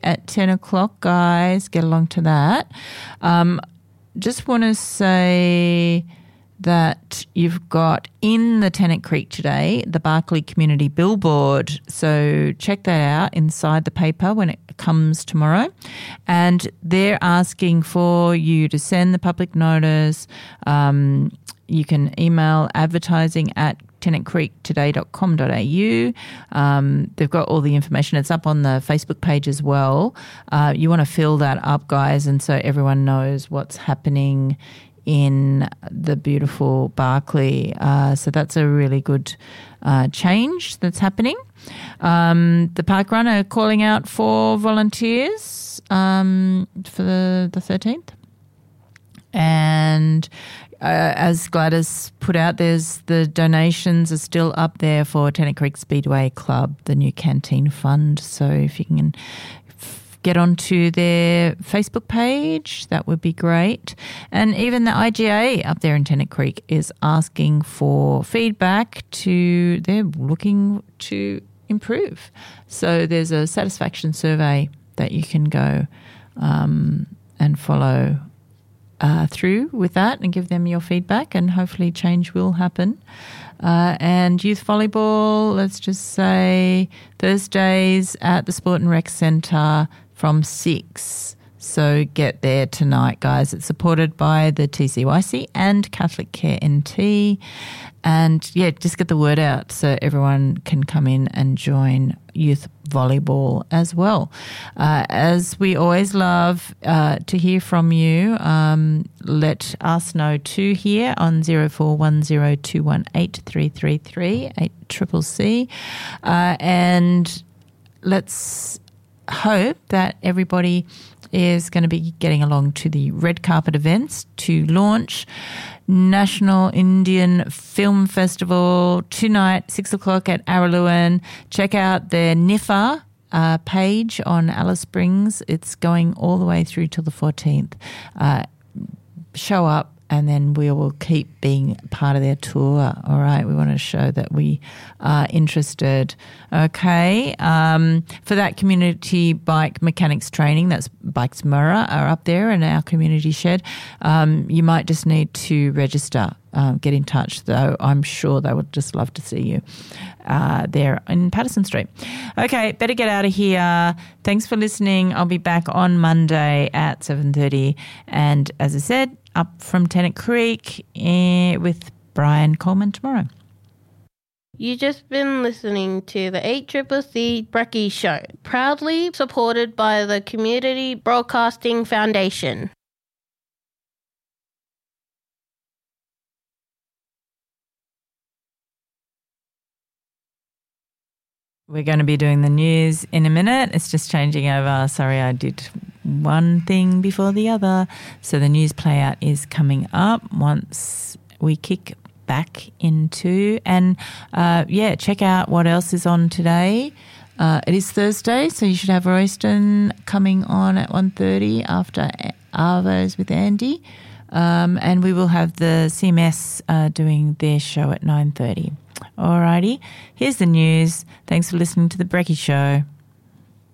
at 10 o'clock, guys. Get along to that. Just want to say that you've got in the Tennant Creek today the Barkly Community Billboard. So check that out inside the paper when it comes tomorrow. And they're asking for you to send the public notice. You can email advertising@tennantcreektoday.com.au. They've got all the information. It's up on the Facebook page as well. You want to fill that up, guys, and so everyone knows what's happening in the beautiful Barkly. So that's a really good change that's happening. The park run are calling out for volunteers for the 13th. And as Gladys put out, the donations are still up there for Tennant Creek Speedway Club, the new canteen fund. So if you can get onto their Facebook page, that would be great. And even the IGA up there in Tennant Creek is asking for feedback. They're looking to improve. So there's a satisfaction survey that you can go and follow through with that and give them your feedback, and hopefully change will happen. And youth volleyball, let's just say Thursdays at the Sport and Rec Centre from 6. So get there tonight, guys. It's supported by the TCYC and Catholic Care NT. And, yeah, just get the word out so everyone can come in and join youth volleyball as well. As we always love to hear from you, let us know too here on 0410218333 8CCC. And let's hope that everybody is going to be getting along to the red carpet events to launch National Indian Film Festival tonight, 6 o'clock at Araluen. Check out their NIFA page on Alice Springs. It's going all the way through till the 14th. Show up, and then we will keep being part of their tour. All right, we want to show that we are interested. Okay, for that community bike mechanics training, that's Bikes Murrah are up there in our community shed. You might just need to register. Get in touch, though. I'm sure they would just love to see you there in Patterson Street. Okay, better get out of here. Thanks for listening. I'll be back on Monday at 7:30. And as I said, up from Tennant Creek with Brian Coleman tomorrow. You just been listening to the 8CCC Brekkie Show, proudly supported by the Community Broadcasting Foundation. We're going to be doing the news in a minute. It's just changing over. Sorry, I did one thing before the other. So the news playout is coming up once we kick back into. And, check out what else is on today. It is Thursday, so you should have Royston coming on at 1:30 after Arvos with Andy. And we will have the CMS doing their show at 9:30. Alrighty, here's the news. Thanks for listening to The Brekkie Show.